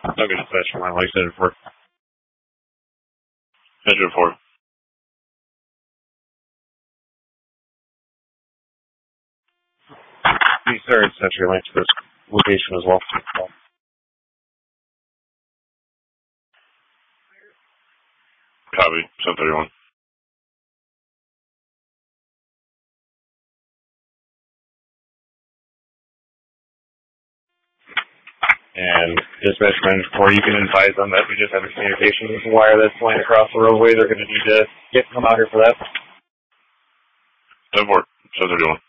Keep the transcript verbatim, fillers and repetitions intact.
Okay, dispatch from my like seven four. Metro four. Please, sir, it's Century Link to this location as well. Copy, seven thirty-one. And dispatch manager four, you can advise them that we just have a communication wire that's laying across the roadway. They're going to need to get come out here for that. seven four, seven thirty-one.